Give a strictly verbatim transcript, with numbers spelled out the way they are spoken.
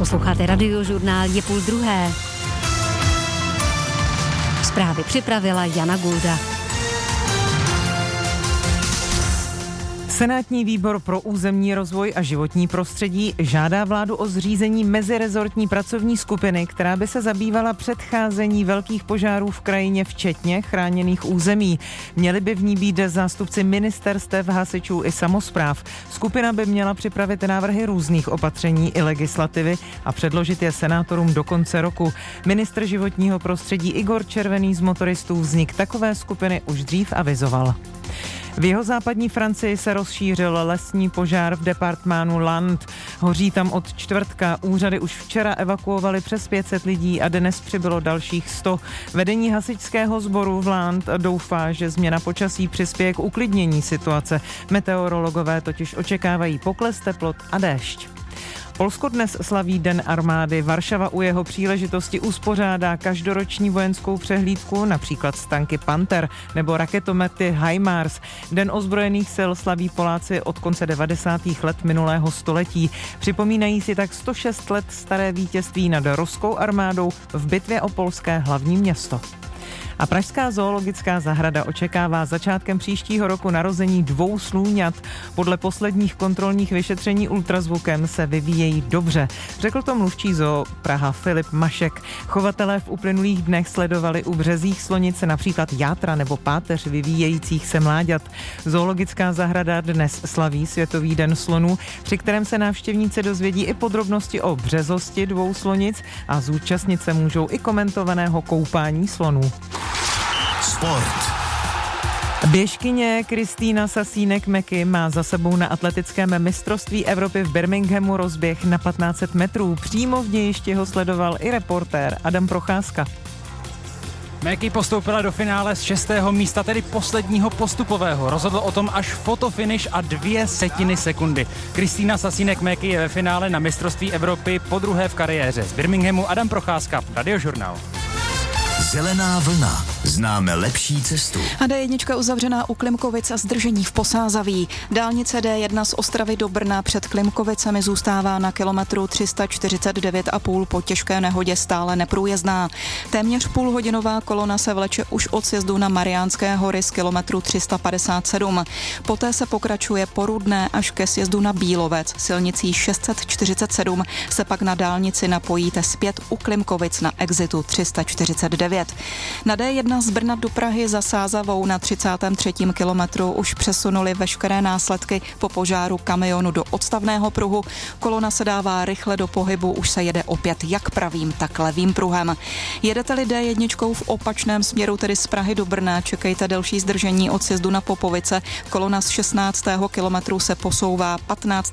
Posloucháte Radiožurnál, je půl druhé. Zprávy připravila Jana Gulda. Senátní výbor pro územní rozvoj a životní prostředí žádá vládu o zřízení mezirezortní pracovní skupiny, která by se zabývala předcházení velkých požárů v krajině, včetně chráněných území. Měli by v ní být zástupci ministerstev, hasičů i samospráv. Skupina by měla připravit návrhy různých opatření i legislativy a předložit je senátorům do konce roku. Ministr životního prostředí Igor Červený z motoristů vznik takové skupiny už dřív avizoval. V jihozápadní Francii se rozšířil lesní požár v departmánu Land. Hoří tam od čtvrtka. Úřady už včera evakuovali přes pět set lidí a dnes přibylo dalších sto. Vedení hasičského sboru v Land doufá, že změna počasí přispěje k uklidnění situace. Meteorologové totiž očekávají pokles teplot a déšť. Polsko dnes slaví Den armády. Varšava u jeho příležitosti uspořádá každoroční vojenskou přehlídku, například s tanky Panther nebo raketomety HIMARS. Den ozbrojených sil slaví Poláci od konce devadesátých let minulého století. Připomínají si tak sto šest let staré vítězství nad ruskou armádou v bitvě o polské hlavní město. A pražská zoologická zahrada očekává začátkem příštího roku narození dvou slůňat. Podle posledních kontrolních vyšetření ultrazvukem se vyvíjejí dobře. Řekl to mluvčí zoo Praha Filip Mašek. Chovatelé v uplynulých dnech sledovali u březích slonice například játra nebo páteř vyvíjejících se mláďat. Zoologická zahrada dnes slaví Světový den slonů, při kterém se návštěvníci dozvědí i podrobnosti o březosti dvou slonic a zúčastnit se můžou i komentovaného koupání slonů. Sport. Běžkyně Kristýna Sasínek-Meky má za sebou na atletickém mistrovství Evropy v Birminghamu rozběh na patnáct set metrů. Přímo v dějišti ho sledoval i reportér Adam Procházka. Meky postoupila do finále z šestého místa, tedy posledního postupového. Rozhodl o tom až fotofinish a dvě setiny sekundy. Kristýna Sasínek-Meky je ve finále na mistrovství Evropy podruhé v kariéře. Z Birminghamu Adam Procházka, Radiožurnál. Zelená vlna. Známe lepší cestu. A D jedna uzavřená u Klimkovic a zdržení v Posázaví. Dálnice D jedna z Ostravy do Brna před Klimkovicemi zůstává na kilometru tři sta čtyřicet devět a půl po těžké nehodě stále neprůjezdná. Téměř půlhodinová kolona se vleče už od sjezdu na Mariánské hory z kilometru tři sta padesát sedm. Poté se pokračuje po Rudné až ke sjezdu na Bílovec. Silnicí šest set čtyřicet sedm se pak na dálnici napojíte zpět u Klimkovic na exitu tři sta čtyřicet devět. Na D jedna z Brna do Prahy za Sázavou na třicátém třetím kilometru už přesunuli veškeré následky po požáru kamionu do odstavného pruhu. Kolona se dává rychle do pohybu, už se jede opět jak pravým, tak levým pruhem. Jedete-li D jedna v opačném směru, tedy z Prahy do Brna, čekejte delší zdržení od sjezdu na Popovice. Kolona z šestnáctého kilometru se posouvá patnáct